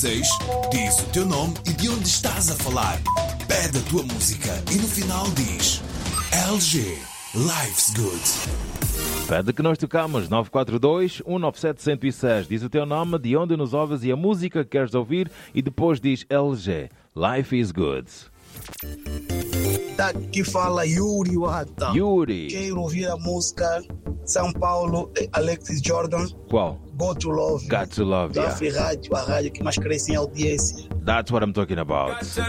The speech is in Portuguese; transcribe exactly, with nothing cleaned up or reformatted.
seis, diz o teu nome e de onde estás a falar. Pede a tua música e no final diz L G, Life's Good. Pede que nós tocamos. Nove quatro dois, um nove sete, um zero seis. Diz o teu nome, de onde nos ouves e a música que queres ouvir e depois diz L G, Life is Good. Daqui fala Yuri Wata. Yuri. Quero ouvir a música São Paulo, Alexis Jordan. Qual? Got to Love. Got to Love, da yeah. Rádio, a rádio que mais cresce em audiência. That's what I'm talking about.